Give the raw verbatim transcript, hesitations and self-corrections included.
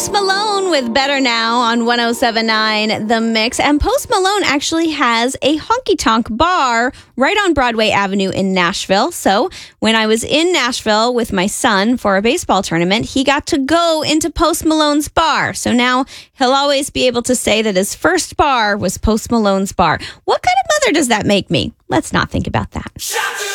Post Malone with Better Now on one oh seven point nine The Mix. And Post Malone actually has a honky-tonk bar right on Broadway Avenue in Nashville. So when I was in Nashville with my son for a baseball tournament, he got to go into Post Malone's bar. So now he'll always be able to say that his first bar was Post Malone's bar. What kind of mother does that make me? Let's not think about that.